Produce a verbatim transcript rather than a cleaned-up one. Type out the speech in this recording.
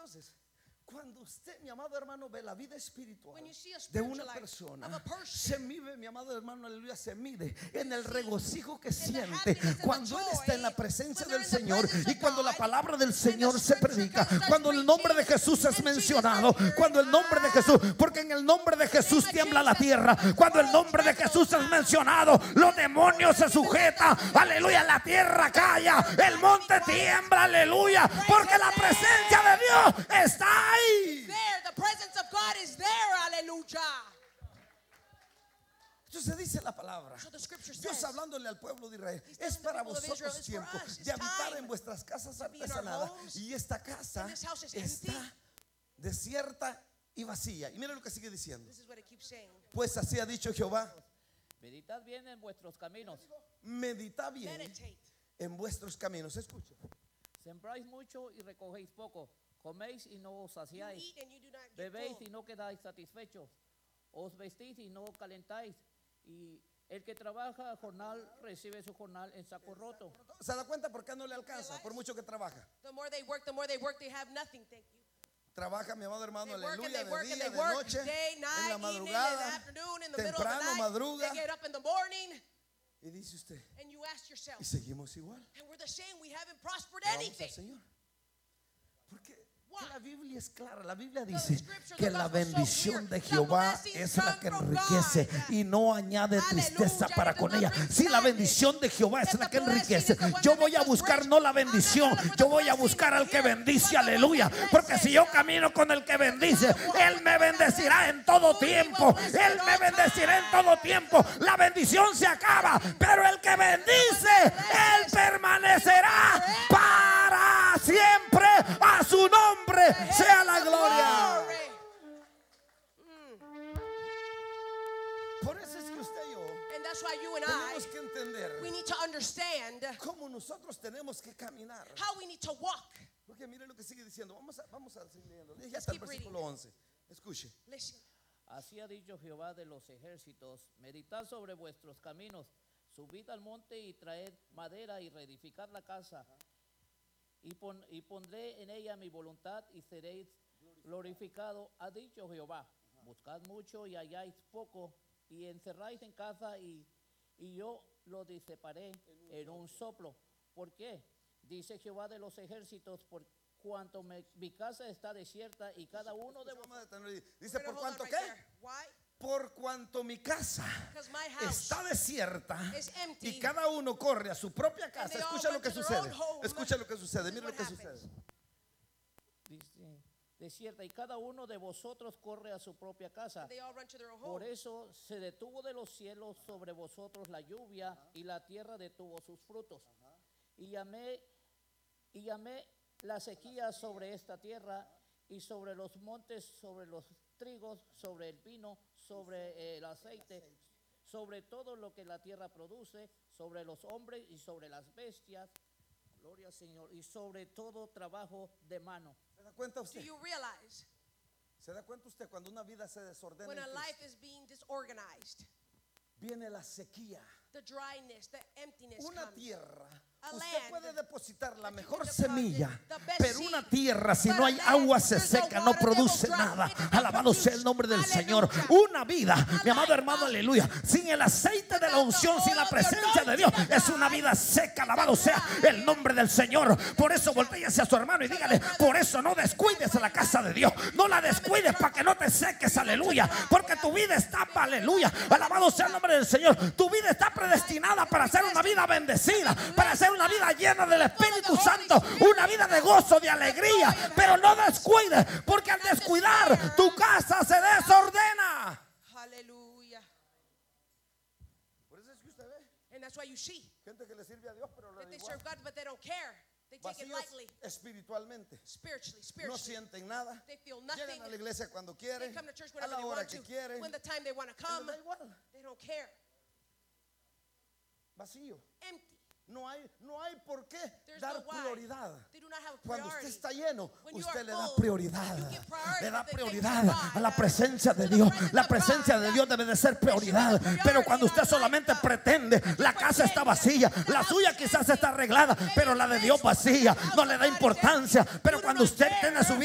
Entonces, cuando usted, mi amado hermano, ve la vida espiritual When you see a de spiritual una life persona, of a person, se mide, mi amado hermano, aleluya, se mide en el regocijo que the siente happiness and the cuando él está en la joy, presencia when del they're in the Señor presence y of cuando la God, palabra del when the Señor se scripture predica, starts cuando el nombre de preaching, Jesús es and Jesus mencionado, starts hearing, cuando el nombre de Jesús, porque en el nombre de Jesús name of tiembla la Jesus, tierra, the cuando el world nombre de trembles Jesús es down. mencionado, los demonios se sujetan, aleluya, la tierra calla, el monte tiembla, aleluya, porque la presencia de Dios está ahí. there, the presence of God is there. Hallelujah. Entonces dice la palabra, So the scripture Dios says, hablándole al pueblo de Israel, He's telling es the para people of Israel, vosotros it's for tiempo us, it's de habitar time en vuestras casas to be in our artesanadas, homes, y esta casa and this house is está empty. desierta y vacía. Y mira lo que sigue diciendo, This is what it keeps saying. pues así ha dicho Jehová, Meditad bien en vuestros caminos. medita bien Meditate. en vuestros caminos. Escucha, Sembráis mucho y recogéis poco. Coméis y no os You saciáis. eat and you do not get Bebéis full. y no quedáis satisfechos. Os vestís y no calentáis. Y el que trabaja a jornal recibe su jornal en saco roto. ¿se da cuenta por qué no le alcanza? Por mucho que trabaja. The more they work, the more they work, they have nothing. Thank you. Trabaja, mi amado hermano, They work and aleluya, they de work and día, they de work noche, day, en night, la evening, in the madrugada, afternoon, in the middle of the temprano, night. madruga. They get up in the morning, Y dice usted, and you ask yourself, y seguimos igual. and we're the same. We haven't prospered Vamos al anything. Señor. Porque Why? la Biblia es clara. La Biblia The dice scriptures que of la God are so bendición clear. de The Jehová blessings es la come que from enriquece God. y no añade tristeza Aleluya. para It con does ella. not bring Si la sadness. bendición de Jehová es If la the que blessing enriquece, is the one yo that voy a makes us buscar rich, no la I'm not bendición, looking for yo the voy a blessing buscar al que here, bendice, but the one aleluya. that Porque blesses. si yo camino con el que bendice, Él me bendecirá en todo tiempo. Él me bendecirá en todo tiempo. La bendición se acaba, pero el que bendice, Él permanecerá para siempre. A su nombre sea la gloria. Glory. Por eso es que usted y yo And that's why you and tenemos I, que entender we need to understand cómo nosotros tenemos que caminar. how we need to walk. Porque mire lo que sigue diciendo. Vamos a, vamos a seguir leyendo. Ya Let's está el keep reading. versículo once. Escuche. Listen. Así ha dicho Jehová de los ejércitos. Meditad sobre vuestros caminos. Subid al monte y traed madera y reedificad la casa. Y, pon- y pondré en ella mi voluntad y seréis glorificado, ha dicho Jehová. Buscad mucho y halláis poco, y encerráis en casa y, y yo lo disiparé en un soplo. ¿Por qué? Dice Jehová de los ejércitos, por cuanto me- mi casa está desierta y cada uno de Vamos a vosotros. detener ahí. Dice, We're ¿por gonna hold cuánto on qué? right there. Why? Por cuanto mi casa Because my house está desierta is empty, y cada uno corre a su propia and casa. they all Escucha lo run que to their sucede. own home. Escucha lo que sucede. This is Mira lo what que happens. sucede. Dice, desierta y cada uno de vosotros corre a su propia casa. they all run to their own Por home. eso se detuvo de los cielos sobre vosotros la lluvia y la tierra detuvo sus frutos. Y llamé y llamé la sequía sobre esta tierra y sobre los montes, sobre los trigos, sobre el vino, sobre el aceite, sobre todo lo que la tierra produce, sobre los hombres y sobre las bestias. Gloria al Señor. Y sobre todo trabajo de mano. ¿Se da cuenta Do usted? you realize ¿Se da cuenta usted cuando una vida se desordena? when en a Cristo? life is being disorganized, Viene la sequía. the dryness, the emptiness Una comes. tierra. A Usted land puede depositar la that you mejor can deposit semilla, the best pero seed. una tierra si But no a hay land, agua se there's no seca, no water, they will produce dry. nada. It does not Alabado sea el produce. nombre del Señor. Aleluya. Una vida, mi amado life, hermano, uh, aleluya, sin el aceite de la without the unción, sin la oil of the presencia de Dios, anointing of es una God, vida seca. it's Alabado a sea dry. el nombre del Señor. Por eso voltéese a su hermano y dígale, por eso no descuides la casa de Dios. No la descuides para que no te seques, aleluya. Porque tu vida está, aleluya. Alabado sea el nombre del Señor. Tu vida está predestinada para ser una vida bendecida, para ser una vida llena del Espíritu Santo, una vida de gozo, de alegría. Pero no descuides, porque al descuidar tu casa se desordena. Hallelujah. Por eso es que usted ve And that's why you see gente que le sirve a Dios, pero le that da they igual. serve God, but they don't care. They take it Vacíos lightly, espiritualmente. spiritually, No spiritually. sienten nada. They feel Llegan nothing. a la iglesia cuando They quieren, come to church a whenever la they hora want que to, quieren. when the time they want to Les come. da igual. They don't care. Vacío. Empty. No hay, no hay por qué There's dar no why. prioridad. They do not have a Cuando usted priority. está lleno, When you usted are le da full, prioridad. you give priority Le da to the things prioridad of God, a la presencia de to the Dios. presence La of presencia God. de Dios debe de ser prioridad. priority Pero cuando in usted our solamente life, pretende, la casa está vacía. La suya quizás está arreglada, pero la de Dios vacía. No le da importancia. Pero cuando usted tiene su vida